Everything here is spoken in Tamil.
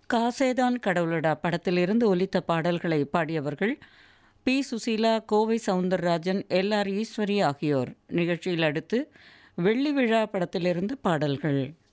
காசேதான் கடவுளடா படத்திலிருந்து ஒலித்த பாடல்களை பாடியவர்கள் B. Susheela, Kovai Soundararajan, L. R. Eswari ஆகியோர். நிகழ்ச்சியில் அடுத்து வெள்ளி விழா படத்திலிருந்து பாடல்கள்.